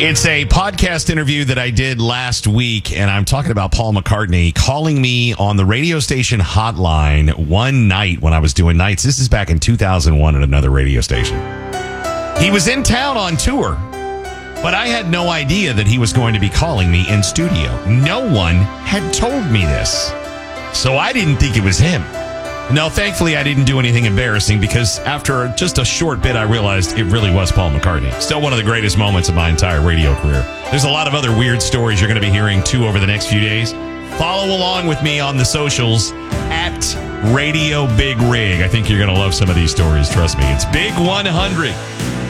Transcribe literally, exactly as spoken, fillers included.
It's a podcast interview that I did last week, and I'm talking about Paul McCartney calling me on the radio station hotline one night when I was doing nights. This is back in two thousand one at another radio station. He was in town on tour, but I had no idea that he was going to be calling me in studio. No one had told me this, so I didn't think it was him. No, thankfully, I didn't do anything embarrassing because after just a short bit, I realized it really was Paul McCartney. Still one of the greatest moments of my entire radio career. There's a lot of other weird stories you're going to be hearing, too, over the next few days. Follow along with me on the socials at Radio Big Rig. I think you're going to love some of these stories. Trust me. It's Big one hundred.